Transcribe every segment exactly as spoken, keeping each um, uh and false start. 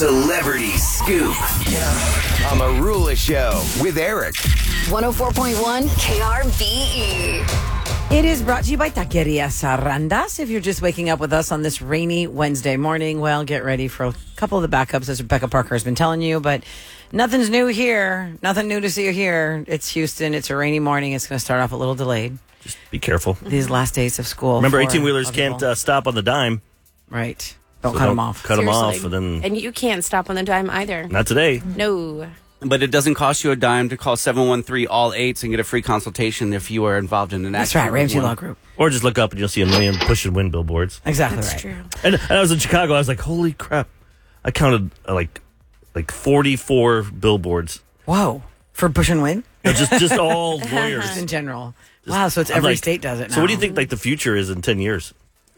Celebrity Scoop on the Rula Show with Eric. one oh four point one K R B E. It is brought to you by Taqueria Sarandas. If you're just waking up with us on this rainy Wednesday morning, well, get ready for a couple of the backups, as Rebecca Parker has been telling you, but nothing's new here. Nothing new to see here. It's Houston. It's a rainy morning. It's going to start off a little delayed. Just be careful. These last days of school. Remember, for eighteen-wheelers other can't people. uh, stop on the dime. Right. Don't So cut don't them off. Cut them off, Seriously. and then And you can't stop on the dime either. not today. No. But it doesn't cost you a dime to call seven one three all eights and get a free consultation if you are involved in an That's accident. right. Ramsey with Law one. Group. Or just look up and you'll see a million push and win billboards. Exactly That's right. true. And, and I was in Chicago. I was like, holy crap! I counted uh, like like forty-four billboards. Whoa. For Bush and Win? No, just just all lawyers. In general. Wow, so it's I'm every like- state does it now. So what do you think like the future is in ten years?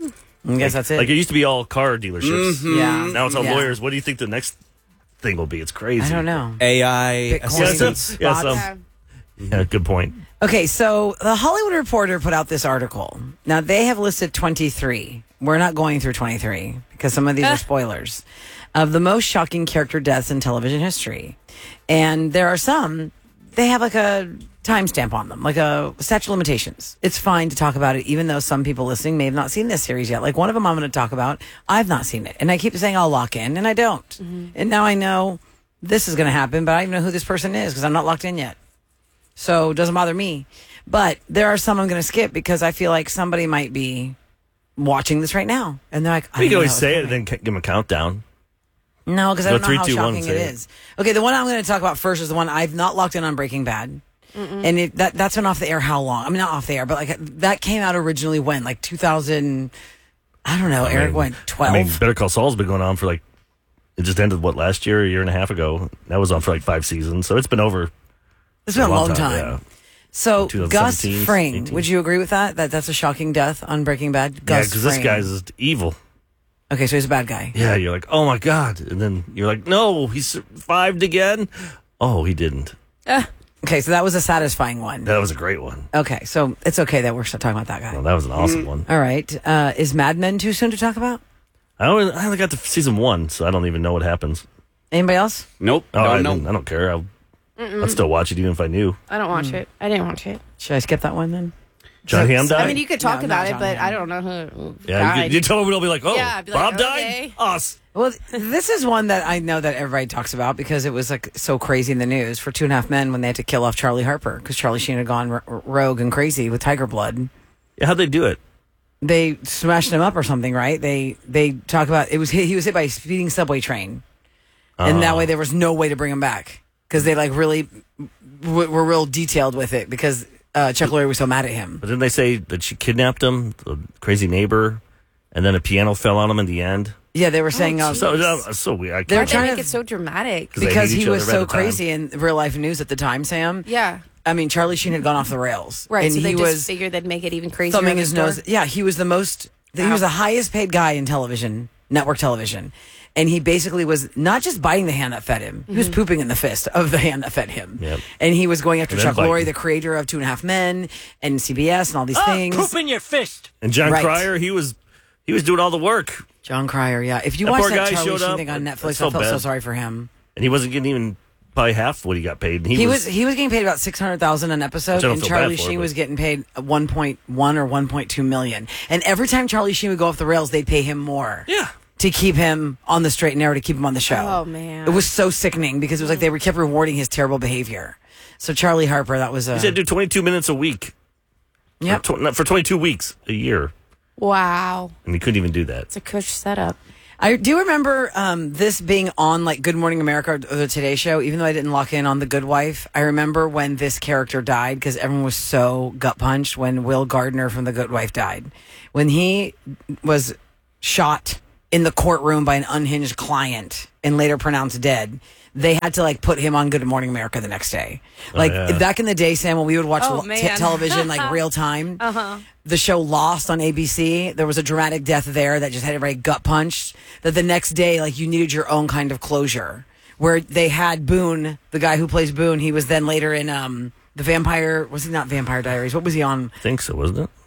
I guess that's it. Like it used to be all car dealerships. yeah. Now it's all Yeah. lawyers. What do you think the next thing will be? It's crazy. I don't know. A I Bitcoin. Yeah, some, assistance. yeah, Spots. some, yeah, good point. Okay, so the Hollywood Reporter put out this article. Now, they have listed twenty-three. We're not going through twenty-three because some of these are spoilers of the most shocking character deaths in television history. And there are some, they have like a timestamp on them, like a statute of limitations. It's fine to talk about it, even though some people listening may have not seen this series yet. Like one of them I'm going to talk about, I've not seen it. And I keep saying I'll lock in, and I don't. Mm-hmm. And now I know this is going to happen, but I don't even know who this person is because I'm not locked in yet. So it doesn't bother me. But there are some I'm going to skip because I feel like somebody might be watching this right now. And they're like, I You didn't can know always that was say it coming. and then give them a countdown. No, because I Go don't know three, how two, one, shocking say it it. is. Okay, the one I'm going to talk about first is the one I've not locked in on Breaking Bad. And it, that that's been off the air how long? I mean, not off the air, but like that came out originally when? Like two thousand, I don't know, I Eric, mean- what, twelve? I mean, Better Call Saul's been going on for like, it just ended, what, last year, a year and a half ago? That was on for like five seasons. So it's been over it's been a long time. yeah. So twenty Gus seventeen, Fring, eighteen. would you agree with that? That that's a shocking death on Breaking Bad? Yeah, Gus because this Fring. guy's just evil. Okay, so he's a bad guy. Yeah, you're like, oh my God. And then you're like, no, he survived again. Oh, he didn't. Okay, so that was a satisfying one. That was a great one. Okay, so it's okay that we're still talking about that guy. Well, that was an awesome one. All right. Uh, is Mad Men too soon to talk about? I only, I only got to season one, so I don't even know what happens. Anybody else? Nope. Oh, I, don't don't, know. I don't care. I'll, I'd still watch it even if I knew. I don't watch it. I didn't watch it. Should I skip that one then? John Hamm died? I mean, you could talk No, about not it, John but Hamm. I don't know who yeah, died. you, could, you tell me, we'll be like, oh, Yeah, I'd be like, Bob okay. died? Us. Well, this is one that I know that everybody talks about because it was like so crazy in the news for Two and a Half Men when they had to kill off Charlie Harper because Charlie Sheen had gone r- rogue and crazy with tiger blood. Yeah, how'd they do it? They smashed him up or something, right? They they talk about it was hit, he was hit by a speeding subway train, and that Oh. way there was no way to bring him back because they like really w- were real detailed with it because uh, Chuck Lorre was so mad at him. But didn't they say that she kidnapped him, the crazy neighbor, and then a piano fell on him in the end? Yeah, they were saying um, So, uh, so weird. I They're Why'd can't- they trying make to- it so dramatic? 'Cause they because hate he each was other so at the time. crazy in real life news at the time, Sam. Yeah. I mean, Charlie Sheen had gone off the rails. Right, And so they he just was figured they'd make it even crazier. thumbing in the his store. nose. Yeah, he was the most, he was the highest paid guy in television, network television. And he basically was not just biting the hand that fed him, he was pooping in the fist of the hand that fed him. Yep. And he was going after And then Chuck Lorre, biting. the creator of Two and a Half Men and C B S and all these things. Poop in your fist. And John Right. Cryer, he was he was doing all the work, John Cryer, yeah. If you That watch poor that guy Charlie showed Sheen up. thing on That's Netflix, so I felt so bad. sorry for him. and he wasn't getting even probably half what he got paid. And he, He was, was he was getting paid about six hundred thousand an episode, Which I don't and feel bad Charlie for, Sheen but- was getting paid one point one or one point two million. And every time Charlie Sheen would go off the rails, they'd pay him more. yeah. To keep him on the straight and narrow, to keep him on the show. Oh, man. It was so sickening because it was like they were kept rewarding his terrible behavior. So Charlie Harper, that was a He said do twenty-two minutes a week. yep. For, tw- for twenty-two weeks a year. Wow. And he couldn't even do that. It's a cush setup. I do remember um, this being on like Good Morning America or the Today Show, even though I didn't lock in on The Good Wife. I remember when this character died because everyone was so gut punched when Will Gardner from The Good Wife died. When he was shot in the courtroom by an unhinged client and later pronounced dead, they had to like put him on Good Morning America the next day. Like Oh, yeah. back in the day, Sam, when we would watch Oh, lo- t- man. television like real time, uh-huh. the show Lost on A B C, there was a dramatic death there that just had everybody gut punched. That the next day, like you needed your own kind of closure. Where they had Boone, the guy who plays Boone, he was then later in um, the Vampire. Was he not Vampire Diaries? What was he on? I think so, wasn't it?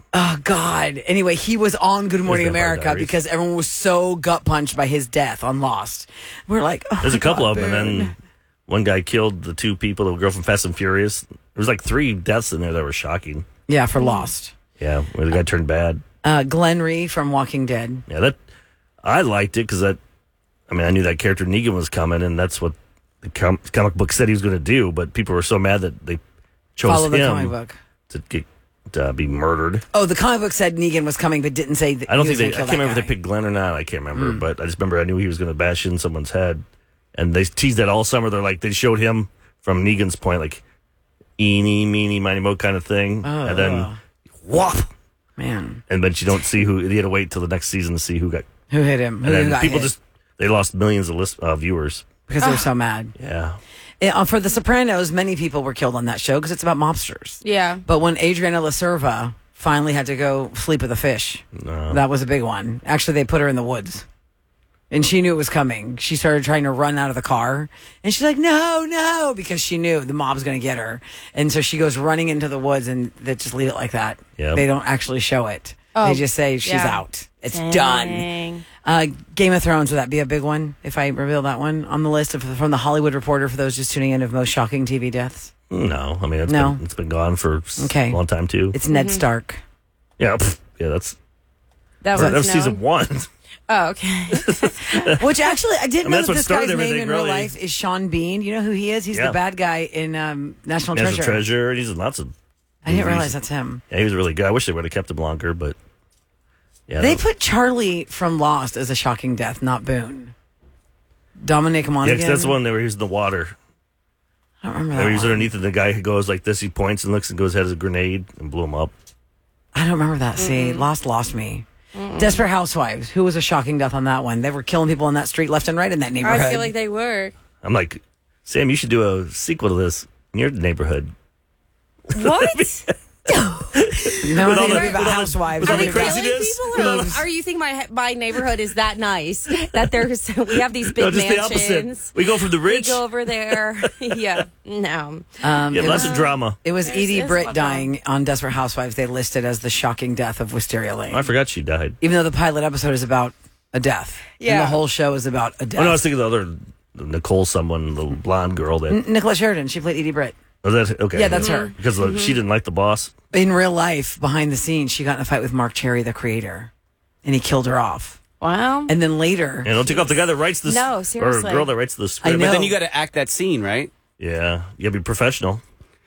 Oh, God. Anyway, he was on Good Morning Vampire America Diaries. because everyone was so gut punched by his death on Lost. We're like, oh, There's a couple God, of them, and Boone. then one guy killed the two people, the girl from Fast and Furious. There was like three deaths in there that were shocking. Yeah, for Lost. Yeah, where the guy turned bad. Uh, Glenn Rhee from Walking Dead. Yeah, that I liked it because that. I mean, I knew that character Negan was coming, and that's what the com- comic book said he was going to do. But people were so mad that they chose Follow the him comic book. to get to be murdered. Oh, the comic book said Negan was coming, but didn't say that I don't he think was they. gonna I kill can't remember that if they guy. picked Glenn or not. I can't remember, but I just remember I knew he was going to bash in someone's head, and they teased that all summer. They're like they showed him from Negan's point, like eeny, meeny, miny, mo kind of thing, Oh. and then whop, Man, and but you don't see who. You had to wait till the next season to see who got. who hit him? Who And then got people hit? just they lost millions of list, uh, viewers. because they were so mad. Yeah. Yeah, uh, for The Sopranos, many people were killed on that show because it's about mobsters. Yeah. But when Adriana Lacerva finally had to go sleep with a fish, No. that was a big one. Actually, they put her in the woods. And she knew it was coming. She started trying to run out of the car. And she's like, no, no, because she knew the mob's going to get her. And so she goes running into the woods and they just leave it like that. Yep. They don't actually show it. Oh, they just say she's yeah. out. It's done. Dang. Uh, Game of Thrones, would that be a big one if I reveal that one on the list of, from the Hollywood Reporter for those just tuning in of most shocking T V deaths? No, I mean it's No. been, it's been gone for s- Okay. a long time too. It's Ned Stark. yeah, pff, yeah, that's That that was, was season one. Oh, okay. Which actually, I didn't I mean, know that's that what this started guy's name everything, in real really. life is Sean Bean. You know who he is? He's Yeah. the bad guy in um, National He has Treasure. a treasure. He's in lots of. I didn't movies. realize that's him. Yeah, he was really good. I wish they would have kept him longer, but yeah, They that- put Charlie from Lost as a shocking death, not Boone. Dominic yeah, Monaghan. 'cause that's the one they were using the water. I don't remember They that were using one. underneath, and the guy who goes like this, he points and looks and goes, has a grenade and blew him up. I don't remember that. See, Lost lost me. Desperate Housewives. Who was a shocking death on that one? They were killing people on that street left and right in that neighborhood. I feel like they were. I'm like, Sam, you should do a sequel to this in your neighborhood. What? no, with all they the- would be about with all the- housewives. with all Are the They we would be about- killing craziness? people? Or Thieves. are you think my my neighborhood is that nice that there's we have these big No, just the mansions? opposite. We go from the We rich. go over there. yeah. No. Um, Yeah, it lots was, of drama. it was There's- Edie there's Britt one dying on Desperate Housewives. They listed as the shocking death of Wisteria Lane. I forgot she died. Even though the pilot episode is about a death. And Yeah. the whole show is about a death. Oh no, I was thinking of the other Nicole, someone, the blonde girl that. N- Nicola Sheridan. She played Edie Britt. Was that okay? Yeah, that's her. Because uh, she didn't like the boss. In real life, behind the scenes, she got in a fight with Mark Cherry, the creator, and he killed her off. Wow. And then later, And don't take off the guy that writes the No, Or seriously. a girl that writes the script. I know. But then you got to act that scene, right? Yeah, you gotta be professional.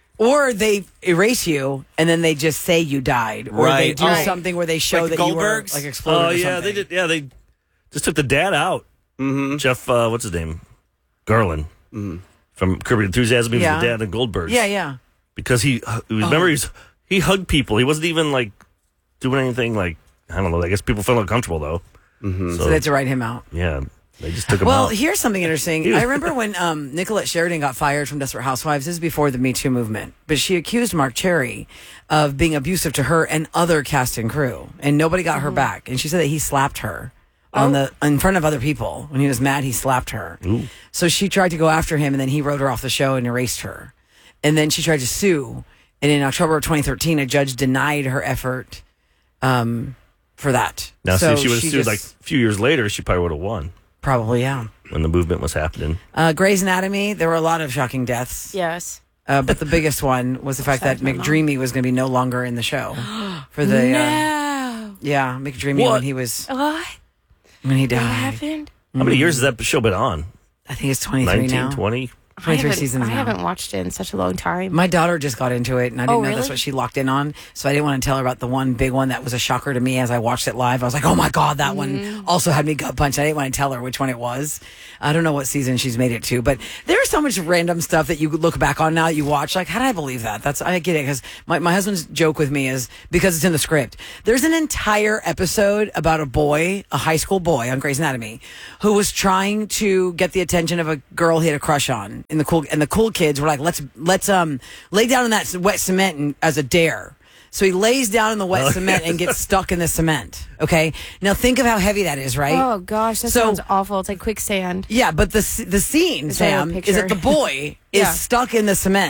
or they erase you and then they just say you died, or they Right. do Oh. something where they show Like the that you were Goldbergs? like exploded. Oh or yeah, something. they did. Yeah, they just took the dad out. Mm-hmm. Jeff, uh, what's his name? Garland from Curb Your Enthusiasm. He was Yeah. the dad in Goldbergs. Yeah, yeah. Because he, he was, remember, he, was, he hugged people. He wasn't even like doing anything like, I don't know. I guess people felt uncomfortable though. Mm-hmm. So they had to write him out. Yeah, they just took him Well, out. here's something interesting. I remember when um, Nicolette Sheridan got fired from Desperate Housewives. This is before the Me Too movement. But she accused Mark Cherry of being abusive to her and other cast and crew. And nobody got her back. And she said that he slapped her on the in front of other people. When he was mad, he slapped her. So she tried to go after him, and then he wrote her off the show and erased her. And then she tried to sue. And in October of twenty thirteen, a judge denied her effort um, for that. Now, so see, if she would have sued just- like a few years later, she probably would have won Probably, yeah. when the movement was happening. Uh, Grey's Anatomy, there were a lot of shocking deaths. Yes. Uh, but the biggest one was the fact that my mom. McDreamy was going to be no longer in the show for the uh, No. yeah McDreamy What? when he was What? when he What died. happened? How many years has that show been on? I think it's twenty three now. nineteen, twenty? I twenty-three haven't- seasons I now. haven't watched it in such a long time. My daughter just got into it, and I didn't Oh, know that's really? what she locked in on. So I didn't want to tell her about the one big one that was a shocker to me as I watched it live. I was like, "Oh my god, that one also had me gut punched." I didn't want to tell her which one it was. I don't know what season she's made it to, but there's so much random stuff that you look back on now. You watch like, how did I believe that? That's I get it because my my husband's joke with me is because it's in the script. There's an entire episode about a boy, a high school boy on Grey's Anatomy, who was trying to get the attention of a girl he had a crush on. In the cool and the cool kids were like, let's let's um lay down in that wet cement and, as a dare. So he lays down in the wet cement and gets stuck in the cement. Okay, now think of how heavy that is, right? Oh gosh, that So- sounds awful. It's like quicksand. Yeah, but the the scene, Is there a Sam, is that picture? the boy is Yeah. stuck in the cement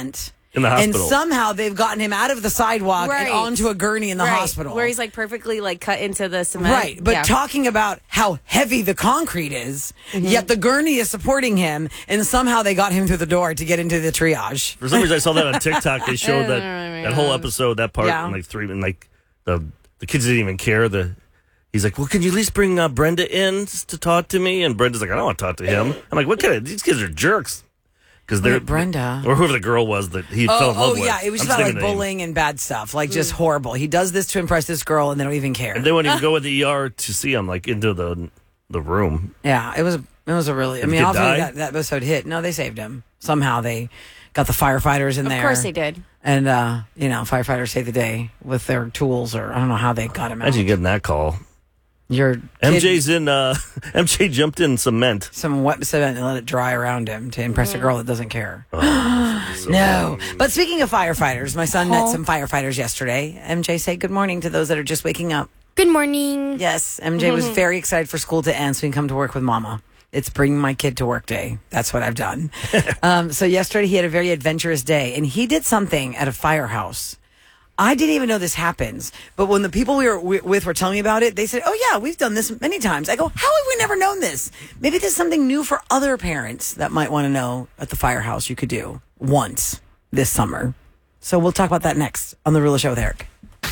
In the And hospital. somehow they've gotten him out of the sidewalk Right. and onto a gurney in the Right. hospital. Where he's like perfectly like cut into the cement. Right, but Yeah. talking about how heavy the concrete is, Mm-hmm. yet the gurney is supporting him, and somehow they got him through the door to get into the triage. For some reason, I saw that on TikTok. They showed that that whole episode, that part, Yeah. in like three, and like the the kids didn't even care. The he's like, "Well, can you at least bring uh, Brenda in to talk to me?" And Brenda's like, "I don't want to talk to him." I'm like, "What kind of these kids are jerks?" Because they're Wait, Brenda. or whoever the girl was that he Oh, fell in love oh with. yeah, it was I'm just about just like thinking the name. bullying and bad stuff, like Mm. just horrible. He does this to impress this girl, and they don't even care. And they wouldn't even go in the E R to see him, like into the the room. Yeah, it was it was a really. I Did the mean, kid obviously die? that, that episode hit. No, they saved him somehow. They got the firefighters in Of there. course they did. And uh, you know, firefighters saved the day with their tools, or I don't know how they got him out. Imagine getting that call. Your kid, M J's in. Uh, M J jumped in cement. some wet cement and let it dry around him to impress a girl that doesn't care. So- No. But speaking of firefighters, my son met some firefighters yesterday. M J, say good morning to those that are just waking up. Good morning. Yes, M J was very excited for school to end so he can come to work with Mama. It's bringing my kid to work day. That's what I've done. um, so yesterday he had a very adventurous day, and he did something at a firehouse. I didn't even know this happens, but when the people we were wi- with were telling me about it, they said, "Oh yeah, we've done this many times." I go, "How have we never known this?" Maybe this is something new for other parents that might want to know at the firehouse you could do once this summer. So we'll talk about that next on The Ruler Show with Eric.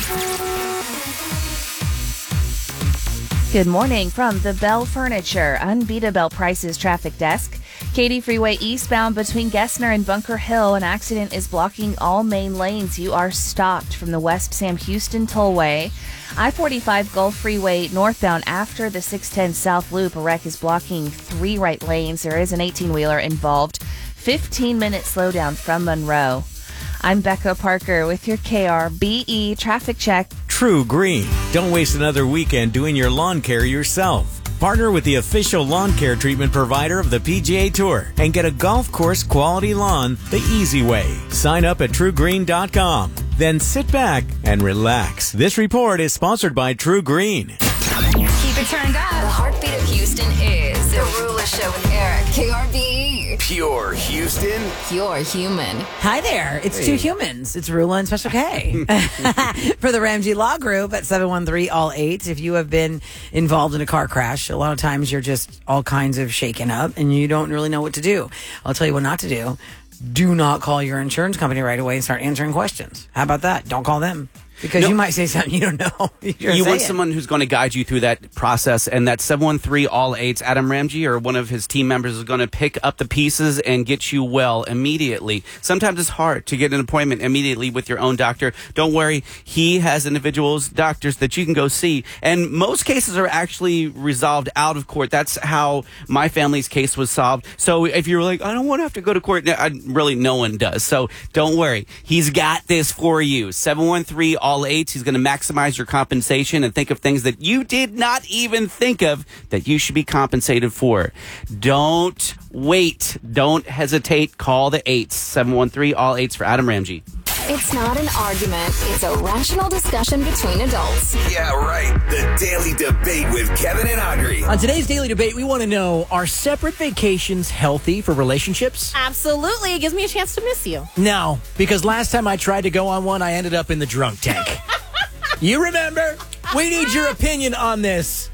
Good morning from the Bell Furniture Unbeatable Prices Traffic Desk. Katy Freeway eastbound between Gessner and Bunker Hill, an accident is blocking all main lanes. You are stopped from the West Sam Houston Tollway. I forty-five Gulf Freeway northbound after the six ten South Loop. A wreck is blocking three right lanes. There is an eighteen-wheeler involved. fifteen minute slowdown from Monroe. I'm Becca Parker with your K R B E traffic check. True Green. Don't waste another weekend doing your lawn care yourself. Partner with the official lawn care treatment provider of the P G A Tour and get a golf course quality lawn the easy way. Sign up at true green dot com. Then sit back and relax. This report is sponsored by True Green. Keep it turned up. The heartbeat of Houston is The Ruler Show with Eric. K R B E. Pure Houston. Pure human. Hi there. It's two humans. It's Rula and Special K. For the Ramsey Law Group at seven one three all eight. If you have been involved in a car crash, a lot of times you're just all kinds of shaken up and you don't really know what to do. I'll tell you what not to do. Do not call your insurance company right away and start answering questions. How about that? Don't call them. Because No. you might say something you don't know. You're You want saying. someone who's going to guide you through that process, and that seven one three all eights, Adam Ramsey or one of his team members is going to pick up the pieces and get you well immediately. Sometimes it's hard to get an appointment immediately with your own doctor. Don't worry. He has individuals, doctors that you can go see, and most cases are actually resolved out of court. That's how my family's case was solved. So if you're like, I don't want to have to go to court, I, really no one does. So don't worry. He's got this for you. seven one three all eights. He's going to maximize your compensation and think of things that you did not even think of that you should be compensated for. Don't wait. Don't hesitate. Call the eights. seven one three all eights for Adam Ramsey. It's not an argument. It's a rational discussion between adults. Yeah, right. The Daily Debate with Kevin and Audrey. On today's Daily Debate, we want to know, are separate vacations healthy for relationships? Absolutely. It gives me a chance to miss you. No, because last time I tried to go on one, I ended up in the drunk tank. You remember? We need your opinion on this.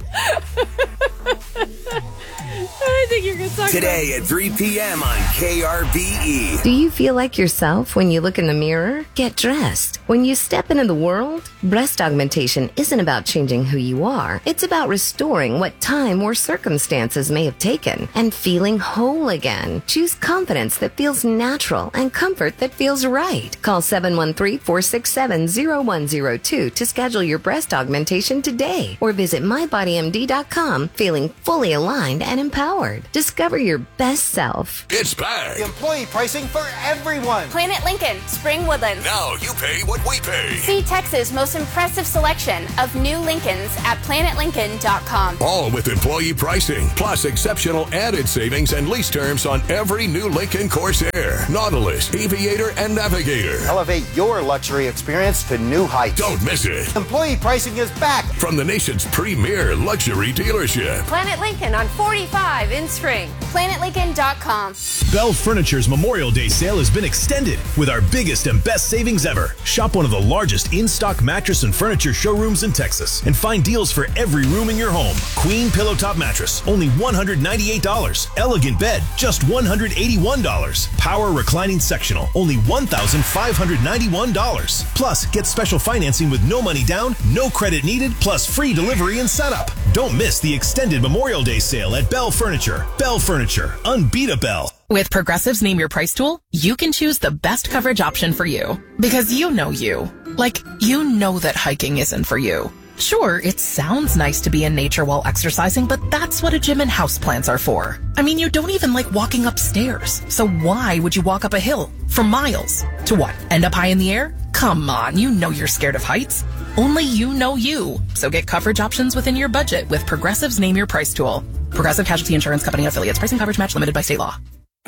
I think you're going to talk Today at three p.m. on K R B E. Do you feel like yourself when you look in the mirror? Get dressed. When you step into the world, breast augmentation isn't about changing who you are. It's about restoring what time or circumstances may have taken and feeling whole again. Choose confidence that feels natural and comfort that feels right. Call seven one three, four six seven, zero one zero two to schedule your breast augmentation today or visit my body M D dot com feeling fully aligned and empowered. Discover your best self. It's back. Employee pricing for everyone. Planet Lincoln, Spring Woodlands. Now you pay what we pay. See Texas' most impressive selection of new Lincolns at planet lincoln dot com. All with employee pricing, plus exceptional added savings and lease terms on every new Lincoln Corsair, Nautilus, Aviator, and Navigator. Elevate your luxury experience to new heights. Don't miss it. Employee pricing is back from the nation's premier luxury dealership. Planet Lincoln on forty-five five in spring. planet lincoln dot com. Bell Furniture's Memorial Day sale has been extended with our biggest and best savings ever. Shop one of the largest in-stock mattress and furniture showrooms in Texas and find deals for every room in your home. Queen Pillow Top Mattress, only one hundred ninety-eight dollars. Elegant Bed, just one hundred eighty-one dollars. Power Reclining Sectional, only one thousand five hundred ninety-one dollars. Plus, get special financing with no money down, no credit needed, plus free delivery and setup. Don't miss the extended Memorial Day sale at Bell Furniture. Bell Furniture, unbeat a Bell. With Progressive's Name Your Price tool, you can choose the best coverage option for you. Because you know you. Like, you know that hiking isn't for you. Sure, it sounds nice to be in nature while exercising, but that's what a gym and houseplants are for. I mean, you don't even like walking upstairs. So why would you walk up a hill for miles? To what? End up high in the air? Come on, you know you're scared of heights. Only you know you. So get coverage options within your budget with Progressive's Name Your Price tool. Progressive Casualty Insurance Company affiliates. Pricing coverage match limited by state law.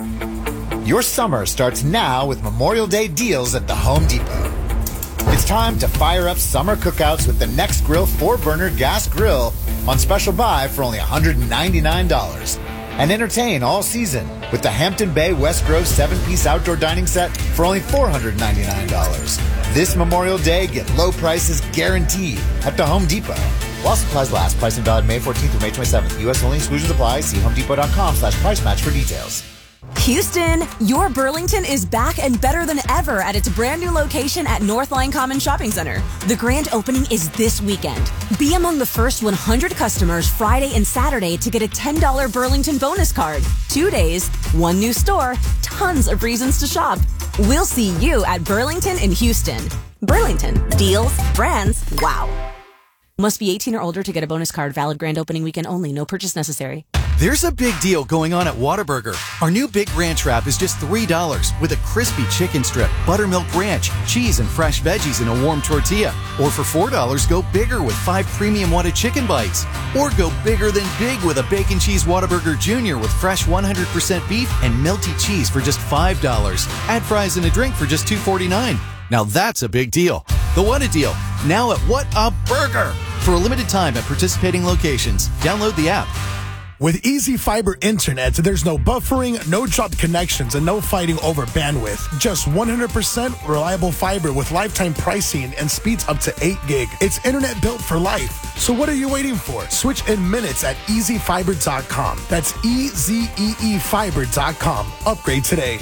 Your summer starts now with Memorial Day deals at the Home Depot. It's time to fire up summer cookouts with the Next Grill four burner gas grill on special buy for only one hundred ninety-nine dollars. And entertain all season with the Hampton Bay West Grove seven piece outdoor dining set for only four hundred ninety-nine dollars. This Memorial Day, get low prices guaranteed at the Home Depot. While supplies last, pricing valid May fourteenth through May twenty-seventh. U S only, exclusions apply. See homedepot.com slash price match for details. Houston, your Burlington is back and better than ever at its brand new location at Northline Common Shopping Center. The grand opening is this weekend. Be among the first one hundred customers Friday and Saturday to get a ten dollars Burlington bonus card. Two days, one new store, tons of reasons to shop. We'll see you at Burlington in Houston. Burlington, deals, brands, wow. Must be eighteen or older to get a bonus card. Valid grand opening weekend only. No purchase necessary. There's a big deal going on at Whataburger. Our new Big Ranch Wrap is just three dollars with a crispy chicken strip, buttermilk ranch, cheese, and fresh veggies in a warm tortilla. Or for four dollars, go bigger with five premium Whata chicken bites. Or go bigger than big with a Bacon Cheese Whataburger Junior with fresh one hundred percent beef and melty cheese for just five dollars. Add fries and a drink for just two forty-nine. Now that's a big deal. The Whata Deal, now at What a Burger. For a limited time at participating locations. Download the app. With Easy Fiber Internet, there's no buffering, no dropped connections, and no fighting over bandwidth. Just one hundred percent reliable fiber with lifetime pricing and speeds up to eight gig. It's internet built for life. So what are you waiting for? Switch in minutes at easy fiber dot com. That's E Z E E fiber dot com. Upgrade today.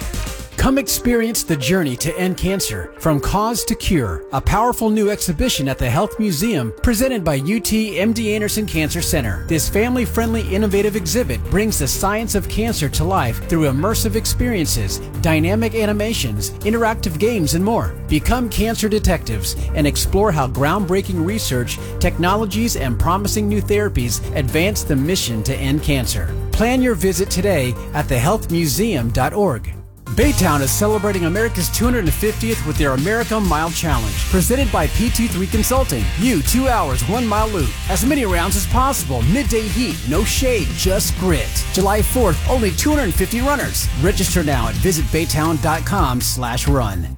Come experience the journey to end cancer, from cause to cure, a powerful new exhibition at the Health Museum presented by U T M D Anderson Cancer Center. This family-friendly, innovative exhibit brings the science of cancer to life through immersive experiences, dynamic animations, interactive games, and more. Become cancer detectives and explore how groundbreaking research, technologies, and promising new therapies advance the mission to end cancer. Plan your visit today at the health museum dot org. Baytown is celebrating America's two hundred fiftieth with their America Mile Challenge, presented by P twenty-three Consulting. You, two hours, one mile loop. As many rounds as possible. Midday heat, no shade, just grit. July fourth, only two hundred fifty runners. Register now at visit baytown dot com slash run.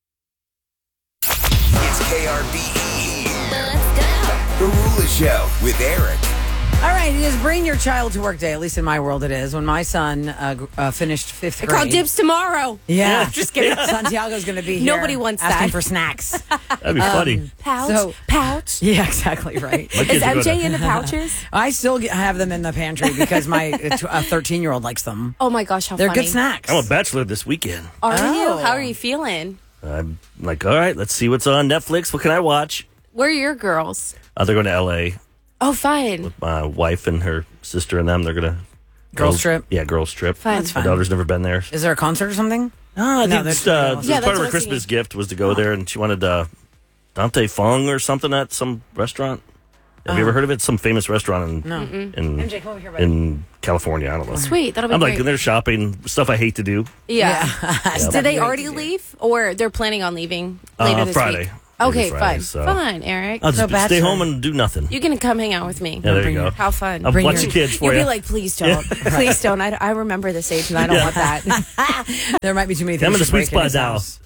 It's K R B E. Let's go. The Rula Show with Eric. All right, it is bring your child to work day. At least in my world, it is. When my son uh, uh, finished fifth I grade, call dibs tomorrow. Yeah, just kidding. Santiago's going to be here. Nobody wants asking that. for snacks. That'd be um, funny. Pouch, so, pouch. Yeah, exactly right. Is M J in the pouches? I still get, have them in the pantry because my thirteen-year-old likes them. Oh my gosh, how They're funny. good snacks. I'm a bachelor this weekend. Are Oh. you? How are you feeling? I'm like, all right, let's see what's on Netflix. What can I watch? Where are your girls? Uh, they're going to L A. Oh, fine. With my wife and her sister and them. They're going to... Girls trip? Yeah, girls trip. Fun. That's My fun. daughter's never been there. Is there a concert or something? No, I No, think that's- it's, uh, Yeah, it's part that's of her what Christmas gift was to go there, and she wanted uh, Dante Fung or something at some restaurant. Have you Oh. ever heard of it? Some famous restaurant in No. Mm-mm. in, M J, come over here, buddy. in California. I don't know. Sweet, that'll be I'm great. like, and they're shopping, stuff I hate to do. Yeah. Yeah. Did they already leave, or they're planning on leaving later Uh, this Friday. week? Maybe Okay, Friday, fine. so- Fine, Eric. I'll just stay home and do nothing. You can come hang out with me. Yeah, there you go. How fun. I'll Bring watch your- the kids for You'll you. be like, please don't. Please don't. I, I remember this age and I don't Yeah. want that. There might be too many I'm things in the to sweet break in spot his now. house.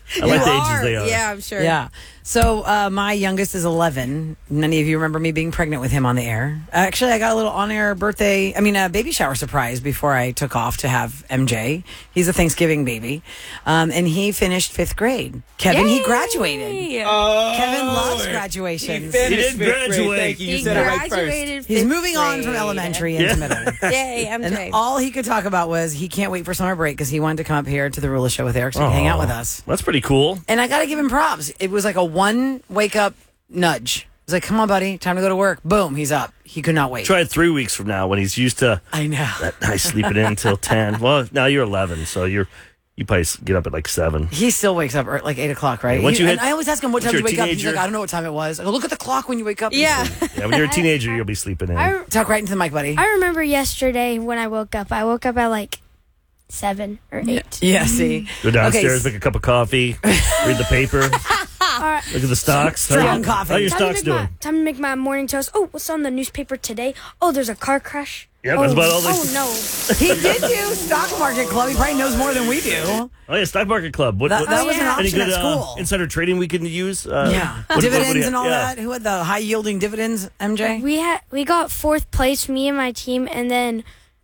I like You the are. ages they are. Yeah, I'm sure. Yeah. So uh, my youngest is eleven. None of you remember me being pregnant with him on the air. Actually, I got a little on-air birthday, I mean, a baby shower surprise before I took off to have M J. He's a Thanksgiving baby. Um, and he finished fifth grade. Kevin, Yay! he graduated. Oh, Kevin loves graduations. He, He didn't graduate. Thank you. You He said it right graduated first. He's fifth moving on grade. from elementary Yeah. into middle. Yay, M J. And all he could talk about was he can't wait for summer break because he wanted to come up here to the Rula Show with Eric so he could hang out with us. That's pretty cool. And I got to give him props. It was like a one wake up nudge. It was like, come on, buddy, time to go to work. Boom, he's up. He could not wait. Try it three weeks from now when he's used to I know. that nice sleeping in until ten. Well, now you're eleven, so you're you probably s- get up at like seven. He still wakes up at like eight o'clock, right? Yeah, once He- you and hit- I always ask him what once time you're you a wake up. He's teenager- like, I don't know what time it was. I go, look at the clock when you wake up. Yeah. Yeah, when you're a teenager, you'll be sleeping in. I, Talk right into the mic, buddy. I remember yesterday when I woke up. I woke up at like seven or eight. Yeah, see. Go downstairs, Okay, make a cup of coffee, read the paper, All right. look at the stocks. Strong how, you- coffee. How your Time to, stocks make doing? my, time to make my morning toast. Oh, what's on the newspaper today? Oh, there's a car crash. Yeah, oh, that's about all they- Oh, no. He did do stock market club. He probably knows more than we do. Oh yeah, stock market club. What, That, what, that was an yeah. any option good at uh, school. insider trading we can use? Uh, Yeah, what- what- what do dividends you- and all yeah. that. Who had the high yielding dividends? M J. We had we got fourth place, me and my team, and then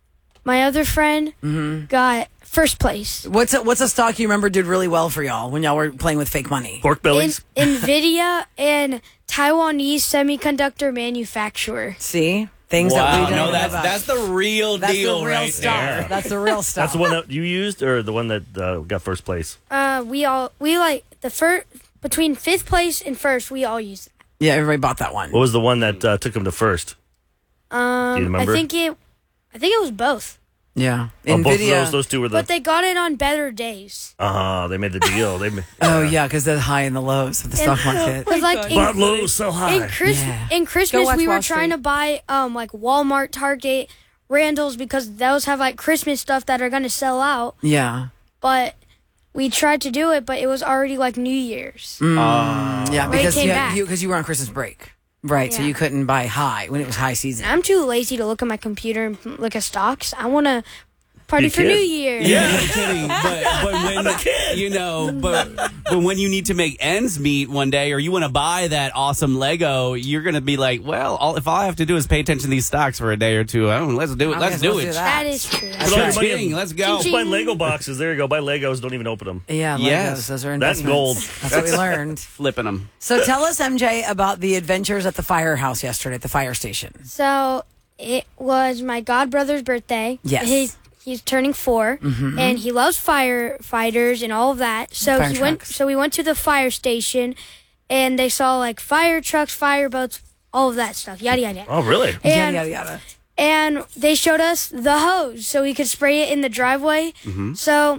my other friend Mm-hmm. got first place. What's a, what's a stock you remember did really well for y'all when y'all were playing with fake money? Pork bellies. In, Nvidia and Taiwanese semiconductor manufacturer. See things that Wow, we don't no, know that's about. that's the real That's deal the real right stuff. there. That's the real stuff. That's the one that you used, or the one that uh, got first place. Uh, we all we like the first between fifth place and first. We all used. Yeah, everybody bought that one. What was the one that uh, took him to first? That. Um, Do you remember? I think it. I think it was both. Yeah, Oh, both of Nvidia. those, those two were the. But they got it on better days. Uh huh. They made the deal. They ma- Oh yeah, because the high and the lows of the stock market. Because like in, bought low so high. in, Chris, Yeah. in Christmas watch we were Wall trying Street. to buy um like Walmart, Target, Randall's because those have like Christmas stuff that are gonna sell out. Yeah. But we tried to do it, but it was already like New Year's. Mm, Uh, yeah, When it because came yeah, back. you because you were on Christmas break, right? So Yeah. you couldn't buy high when it was high season. I'm too lazy to look at my computer and look at stocks. I want to party Be a for kid. New Year. Yeah, no kidding. But, but I'm a when kid. you know, but but when you need to make ends meet one day, or you want to buy that awesome Lego, you're gonna be like, well, all, if all I have to do is pay attention to these stocks for a day or two, oh, let's do it. I Let's guess do we'll it. do that. That is true. Put That's all Sure your money in- thing. Let's go. Just buy Lego boxes. There you go. Buy Legos. Don't even open them. Yeah, Legos. Yes. Those are That and investments. gold. That's what we learned. Flipping them. So tell us, M J, about the adventures at the firehouse yesterday at the fire station. So it was my godbrother's birthday. Yes. He's, he's turning four, Mhm. and he loves firefighters and all of that. So Fire he went. trucks. So we went to the fire station, and they saw like fire trucks, fire boats, all of that stuff. Yada yada. yada. Oh, really? And, yada yada yada. and they showed us the hose so we could spray it in the driveway. Mm-hmm. So,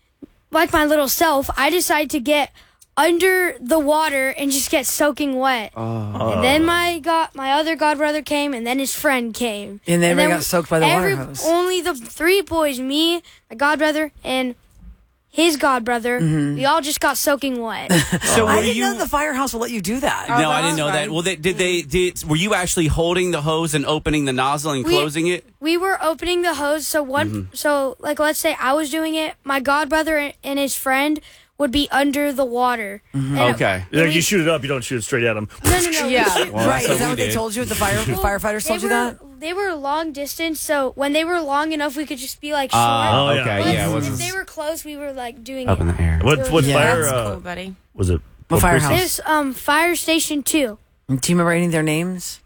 like my little self, I decided to get under the water and just get soaking wet. Oh. And then my god, my other godbrother came, and then his friend came. And then everybody got soaked by the water every- hose. Only the three boys, me, my godbrother, and his godbrother, Mhm. we all just got soaking wet. So I were didn't you? know the firehouse will let you do that. no, I didn't know that. Well, they, did they? Did were you actually holding the hose and opening the nozzle and We- closing it? We were opening the hose, so one, Mhm. so like let's say I was doing it, my godbrother and his friend would be under the water. And Okay. Like you shoot it up, you don't shoot it straight at them. No, no, no. Yeah. Well, Right, that's is that we what they did. told you? The fire the Well, firefighters they told you were- that? They were long distance, so when they were long enough, we could just be like short. Ah, Oh, yeah. okay, But yeah. it if wasn't they were close, we were like doing up it. in the air. What what Yeah. fire That's uh, cool, buddy. was it? What firehouse? This um fire station two. Do you remember any of their names?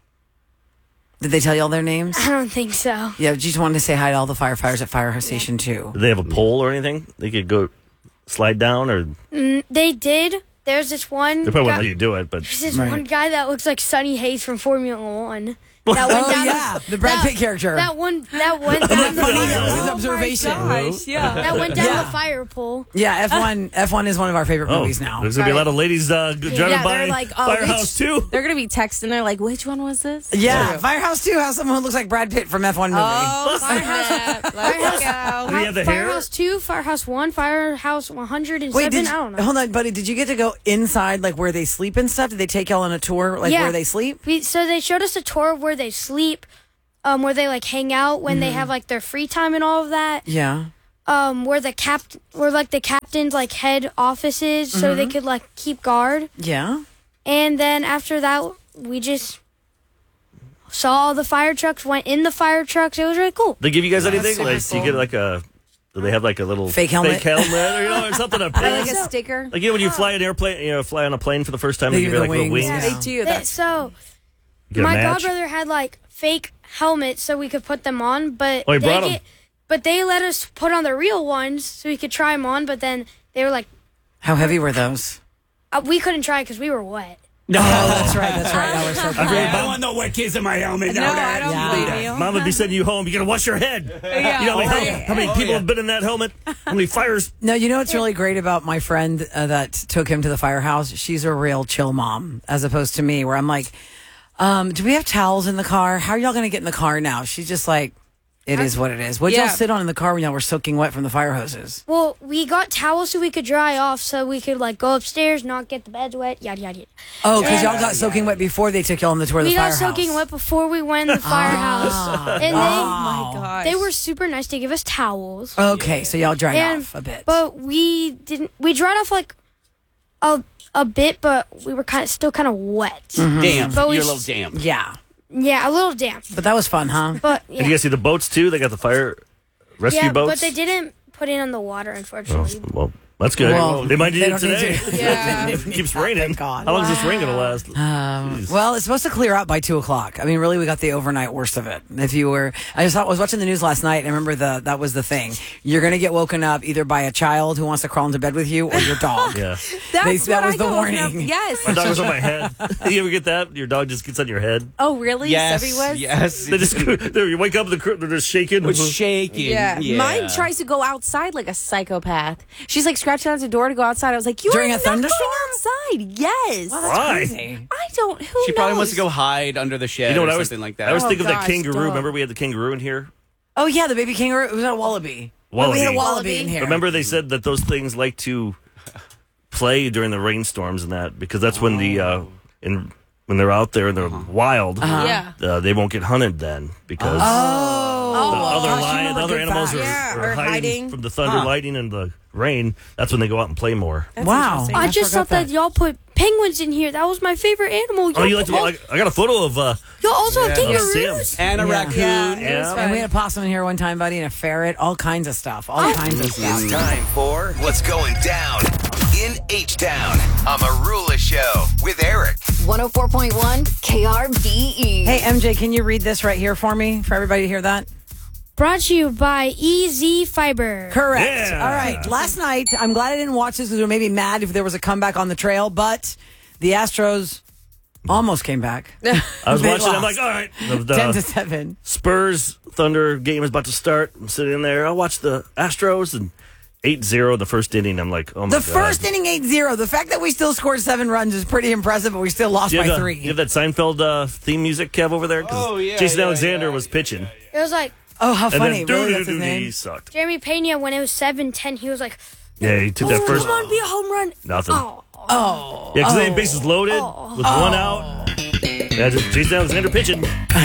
Did they tell you all their names? I don't think so. Yeah, just wanted to say hi to all the firefighters at Firehouse Station two. Did they have a pole or anything? They could go slide down, or Mm, they did. There's this one. they probably guy, wouldn't let you do it. But there's this Right. one guy that looks like Sonny Hayes from Formula One. That Oh, down yeah, the Brad that- Pitt character. That one. That went down the Funny, fire. that was pole. observation. Gosh, yeah. That went down Yeah. the fire pole. Yeah, F one F one is one of our favorite oh, movies now. there's gonna be a lot of ladies uh, g- driving Yeah, by they're like, oh, Firehouse which- too. They're gonna be texting. They're like, which one was this? Yeah, True. Firehouse two has someone who looks like Brad Pitt from F one movie. Oh, snap. Let's go. Did he have the hair? Firehouse two, Firehouse one, Firehouse one hundred and Wait, seven. did I don't know. hold on, buddy? Did you get to go inside, like where they sleep and stuff? Did they take y'all on a tour, like Yeah. where they sleep? We, so they showed us a tour of where they sleep, um, where they like hang out when they have like their free time and all of that. Yeah. um, where the cap, where like the captain's like head office is, so they Mhm. could like keep guard. Yeah. And then after that, we just saw all the fire trucks, went in the fire trucks. It was really cool. They give you guys That's anything? super Like, do you cool. get like a? Do they have like a little Fake helmet? fake helmet, or, you know, or something? To Or pin? like a sticker. Like you know, when you fly an airplane, you know, fly on a plane for the first time, They they, give give you like the little wings. wings. Yeah, they do. They- That's so You get a my match? godbrother had like fake helmets so we could put them on, but Oh, he they brought 'em. get, but they let us put on the real ones so we could try them on. But then they were like, How heavy were those? uh, we couldn't try because we were wet. No, that's right. That's right. That was so I funny. really I want no wet kids in my helmet. No, I don't Yeah. believe you. Mom would be sending you home. You gotta wash your head. Yeah. You know how many, Oh, hel- how many Oh, people yeah. have been in that helmet? How many fires? No, you know what's really great about my friend uh, that took him to the firehouse? She's a real chill mom, as opposed to me, where I'm like, um, do we have towels in the car? How are y'all going to get in the car now? She's just like, it is what it is. What'd Yeah. y'all sit on in the car when y'all were soaking wet from the fire hoses? Well, we got towels so we could dry off, so we could like go upstairs, not get the beds wet, yada yada. yada. Oh, because Yeah. y'all got soaking wet before they took y'all on the tour of the We got firehouse. soaking wet before we went in the firehouse, and they Oh my gosh. they were super nice to give us towels. Okay, so y'all dried And- off a bit. But we didn't. We dried off like a a bit, but we were kind of still kind of wet. Damn. But we You're a little s- damp. Yeah, Yeah, a little damp. but that was fun, huh? But And yeah, you guys see the boats too? They got the fire rescue yeah, boats. but they didn't put it in the water, Oh, unfortunately. well, that's good. Well, they might need they it don't need today. to. Yeah. If it keeps raining. God. How long is this rain gonna last? Um, well, it's supposed to clear out by two o'clock. I mean, really, we got the overnight worst of it. If you were, I just thought, I was watching the news last night, and I remember the that was the thing. You're going to get woken up either by a child who wants to crawl into bed with you or your dog. Yeah. That's They- that what was I the got woken warning. Up. Yes. My dog was on my head. You ever get that? Your dog just gets on your head. Oh, really? Yes. Sebby was? Yes. They just they, you wake up, the cr- they're just shaking. It's shaking. Yeah. yeah. Mine tries to go outside like a psychopath. She's like scratching out the door to go outside. I was like, you During are a not thunderstorm? going outside. Yes. Well, that's Why? crazy. I don't. Who She probably knows? wants to go hide under the shed You know what or I was something like that. I was Oh, thinking of that gosh, kangaroo. dog. Remember we had the kangaroo in here? Oh yeah, the baby kangaroo. It was a wallaby. Oh, we had a Wallaby. wallaby in here. Remember they said that those things like to play during the rainstorms and that because that's when the uh, in when they're out there and they're wild. Uh-huh. Yeah. Uh, they won't get hunted then because Oh, the other gosh, you lion, remember the other good animals facts. are, Yeah, are or hiding, hiding. from the thunder, Huh. lightning, and the rain. That's when they go out and play more. That's Wow. interesting. I I just forgot thought that. that. y'all put penguins in here. That was my favorite animal. Oh, Y'all you like to? al- I, I got a photo of. Uh, Y'all also have Yeah. kangaroos. Sim. And a Yeah. raccoon. Yeah, it was Yeah. fun. And we had a possum in here one time, buddy, and a ferret, all kinds of stuff, all Oh. kinds of stuff. It's time for What's Going Down in H-Town. A Marula Show with Eric. one oh four point one K R B E. Hey, M J, can you read this right here for me, for everybody to hear that? Brought to you by E Z Fiber. Correct. Yeah. All right. Last night, I'm glad I didn't watch this because we were maybe mad if there was a comeback on the trail, but the Astros almost came back. I was They watching. I'm lost. like, all right, the, the ten to seven. Spurs Thunder game is about to start. I'm sitting there. I watch the Astros and eight zero the first inning. I'm like, oh my The god. first inning, eight zero. The fact that we still scored seven runs is pretty impressive, but we still lost Do you by have, the- three. you have that Seinfeld uh, theme music, Kev, over there? 'Cause Oh, yeah, Jason yeah, Alexander yeah, was pitching. It was like oh, how And funny. then Really, that's his doo-doo-doo-doo, he name? sucked. Jeremy Pena when it was seven ten. He was like, Yeah, he took oh, that first. come on, be a home run. Nothing. Oh, Oh. Yeah, because they oh. had bases loaded with one out. Yeah, just Jason Alexander pitching.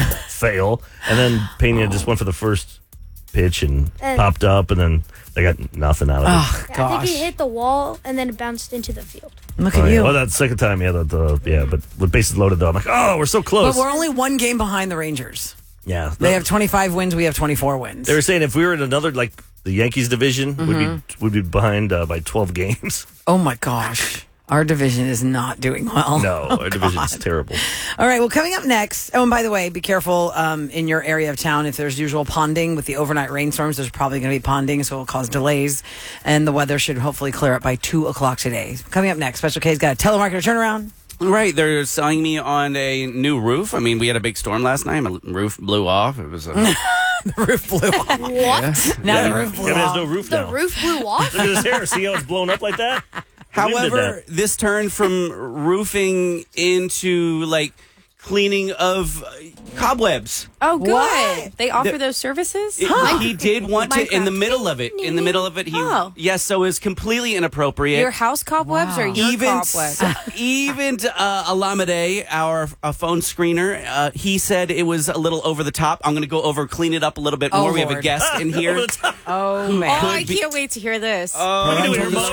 Fail. And then Pena just went for the first pitch and And- popped up, and then they got nothing out of it. Oh, I gosh. think he hit the wall and then it bounced into the field. Look Oh, at yeah. you. Well, that second time, yeah, the, the, yeah, but with bases loaded, though, I'm like, oh, we're so But close. we're only one game behind the Rangers. Yeah. They have twenty-five wins. We have twenty-four wins. They were saying if we were in another, like, the Yankees division, Mm-hmm. we'd be would be behind uh, by twelve games. Oh, my gosh. Our division is not doing well. No, Oh, our division is God. terrible. All right. Well, coming up next. Oh, and by the way, be careful um, in your area of town. If there's usual ponding with the overnight rainstorms, there's probably going to be ponding, so it'll cause delays. And the weather should hopefully clear up by two o'clock today. Coming up next, Special K's got a telemarketer turnaround. Right, they're selling me on a new roof. I mean, we had a big storm last night. My roof blew off. It was a The roof blew off. What? Now Yeah. the roof blew Kevin has off. no roof The now. roof blew off? Look at his hair. See how it's blown up like that? The wind did However, that. this turned from roofing into like cleaning of uh, cobwebs. Oh, good. What? They offer The- those services? It- He did want to in the middle of it. In the middle of it, he Oh. yes. So it was completely inappropriate. Your house cobwebs or your even cobwebs? even uh, Alameda, our uh, phone screener, uh, he said it was a little over the top. I'm going to go over, clean it up a little bit Oh, more. We have a Lord. guest in here. Oh, Who man. Oh, could I be- can't wait to hear this. Oh, Parental